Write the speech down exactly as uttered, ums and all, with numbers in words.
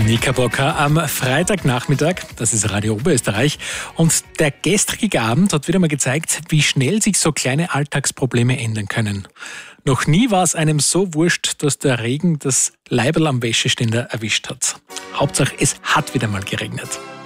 Knickerbocker am Freitagnachmittag, das ist Radio Oberösterreich. Und der gestrige Abend hat wieder mal gezeigt, wie schnell sich so kleine Alltagsprobleme ändern können. Noch nie war es einem so wurscht, dass der Regen das Leiberl am Wäscheständer erwischt hat. Hauptsache, es hat wieder mal geregnet.